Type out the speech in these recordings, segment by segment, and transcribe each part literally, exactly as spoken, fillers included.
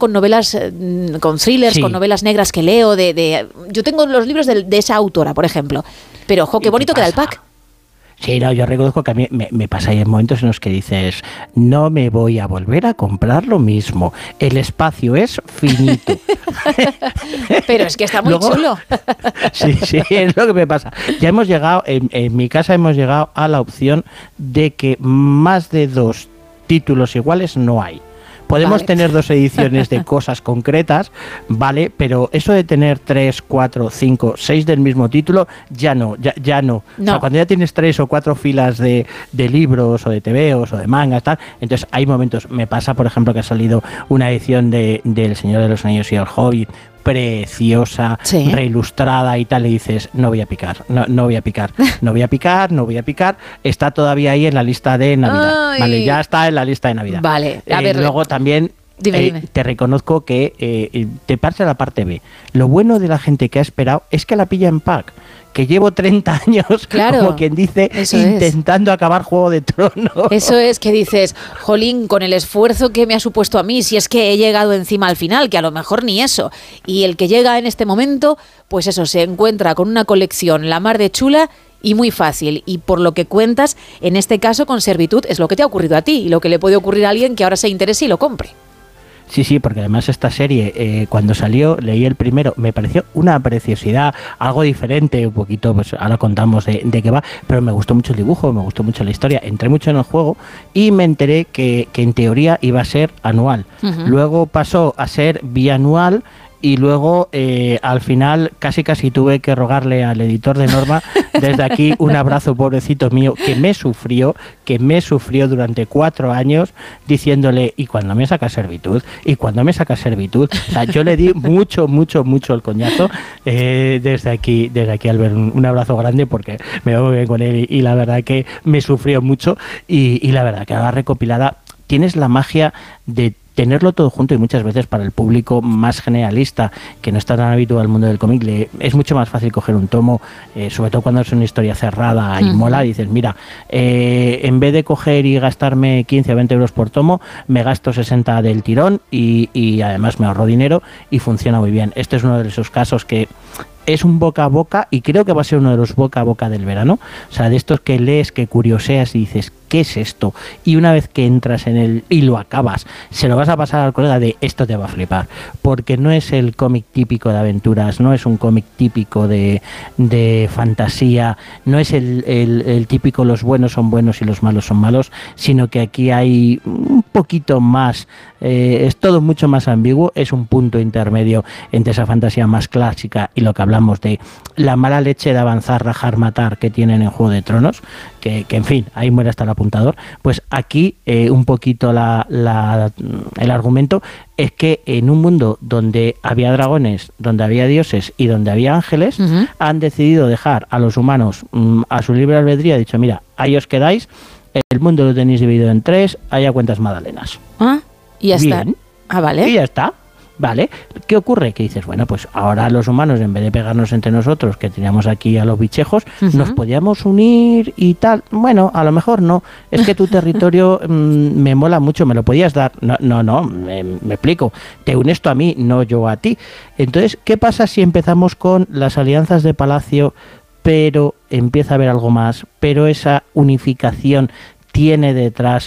con novelas, eh, con thrillers, sí. con novelas negras que leo. De, de Yo tengo los libros de, de esa autora, por ejemplo. Pero, ojo, qué bonito queda el pack. Sí, no, yo reconozco que a mí me, me pasa, hay momentos en los que dices, no me voy a volver a comprar lo mismo, el espacio es finito. Pero es que está muy Luego, chulo. Sí, sí, es lo que me pasa. Ya hemos llegado, en, en mi casa hemos llegado a la opción de que más de dos títulos iguales no hay. Podemos vale. tener dos ediciones de cosas concretas, vale, pero eso de tener tres, cuatro, cinco, seis del mismo título, ya no, ya, ya no. no. O sea, cuando ya tienes tres o cuatro filas de, de libros o de tebeos o de mangas, tal, entonces hay momentos, me pasa por ejemplo que ha salido una edición de, de El Señor de los Anillos y el Hobbit, preciosa, sí. reilustrada y tal, y dices, no voy a picar, no, no voy a picar, no voy a picar, no voy a picar, está todavía ahí en la lista de Navidad, Ay. vale, ya está en la lista de Navidad. Vale, a eh, ver, luego también dime, eh, dime. te reconozco que eh, te pasa la parte B. Lo bueno de la gente que ha esperado es que la pilla en pack, que llevo treinta años, claro, como quien dice, intentando es. acabar Juego de Tronos. Eso es, que dices, jolín, con el esfuerzo que me ha supuesto a mí, si es que he llegado encima al final, que a lo mejor ni eso. Y el que llega en este momento, pues eso, se encuentra con una colección la mar de chula y muy fácil. Y por lo que cuentas, en este caso con Servitud, es lo que te ha ocurrido a ti y lo que le puede ocurrir a alguien que ahora se interese y lo compre. Sí, sí, porque además esta serie, eh, cuando salió, leí el primero, me pareció una preciosidad, algo diferente, un poquito, pues ahora contamos de, de qué va, pero me gustó mucho el dibujo, me gustó mucho la historia, entré mucho en el juego y me enteré que, que en teoría iba a ser anual. Uh-huh. Luego pasó a ser bianual. Y luego, eh, al final, casi casi tuve que rogarle al editor de Norma, desde aquí, un abrazo, pobrecito mío, que me sufrió, que me sufrió durante cuatro años, diciéndole, ¿y cuándo me saca Servitud? ¿Y cuándo me saca Servitud? O sea, yo le di mucho, mucho, mucho el coñazo. Eh, desde aquí, desde aquí, Albert, un, un abrazo grande, porque me voy bien con él y, y la verdad que me sufrió mucho. Y, y la verdad que ahora recopilada, tienes la magia de tenerlo todo junto, y muchas veces para el público más generalista, que no está tan habituado al mundo del cómic, le, es mucho más fácil coger un tomo, eh, sobre todo cuando es una historia cerrada y uh-huh. mola, y dices, mira, eh, en vez de coger y gastarme quince o veinte euros por tomo, me gasto sesenta del tirón y, y además me ahorro dinero y funciona muy bien. Este es uno de esos casos que es un boca a boca, y creo que va a ser uno de los boca a boca del verano, o sea, de estos que lees, que curioseas y dices, ¿qué es esto? Y una vez que entras en el y lo acabas, se lo vas a pasar al colega de esto te va a flipar, porque no es el cómic típico de aventuras, no es un cómic típico de, de fantasía, no es el, el, el típico los buenos son buenos y los malos son malos, sino que aquí hay un poquito más, eh, es todo mucho más ambiguo, es un punto intermedio entre esa fantasía más clásica y lo que hablamos de la mala leche de avanzar, rajar, matar que tienen en Juego de Tronos, que, que en fin, ahí muere hasta el apuntador. Pues aquí eh, un poquito la, la, el argumento es que en un mundo donde había dragones, donde había dioses y donde había ángeles, uh-huh. han decidido dejar a los humanos mm, a su libre albedrío, ha dicho, mira, ahí os quedáis, el mundo lo tenéis dividido en tres, haya cuentas magdalenas. Ah, y ya Bien. está. Ah, vale. Y ya está. Vale, ¿qué ocurre? Que dices, bueno, pues ahora los humanos, en vez de pegarnos entre nosotros, que teníamos aquí a los bichejos, uh-huh. nos podíamos unir y tal. Bueno, a lo mejor no. Es que tu territorio mmm, me mola mucho, me lo podías dar. No, no, no me, me explico. Te unes tú a mí, no yo a ti. Entonces, ¿qué pasa si empezamos con las alianzas de palacio, pero empieza a haber algo más, pero esa unificación tiene detrás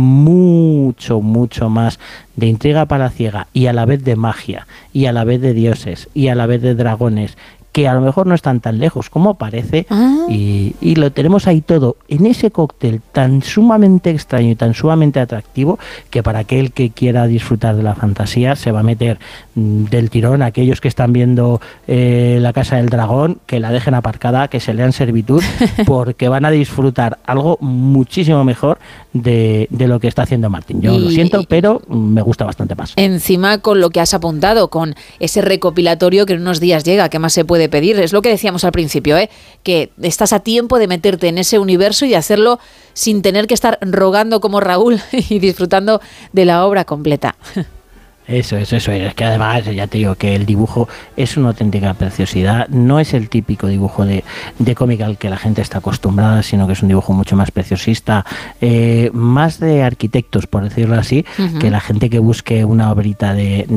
mucho, mucho más de intriga palaciega y a la vez de magia y a la vez de dioses y a la vez de dragones, que a lo mejor no están tan lejos como parece, ah. y, y lo tenemos ahí todo en ese cóctel tan sumamente extraño y tan sumamente atractivo, que para aquel que quiera disfrutar de la fantasía se va a meter mm, del tirón. Aquellos que están viendo eh, La Casa del Dragón, que la dejen aparcada, que se lean Servitud, porque van a disfrutar algo muchísimo mejor de, de lo que está haciendo Martin. Yo y, lo siento, pero me gusta bastante más. Encima con lo que has apuntado, con ese recopilatorio que en unos días llega, ¿qué más se puede pedir? Es lo que decíamos al principio, ¿eh? Que estás a tiempo de meterte en ese universo y hacerlo sin tener que estar rogando como Raúl y disfrutando de la obra completa. Eso, eso, eso. Es que además, ya te digo que el dibujo es una auténtica preciosidad. No es el típico dibujo de, de cómic al que la gente está acostumbrada, sino que es un dibujo mucho más preciosista, eh, más de arquitectos, por decirlo así, uh-huh. que la gente que busque una obrita de,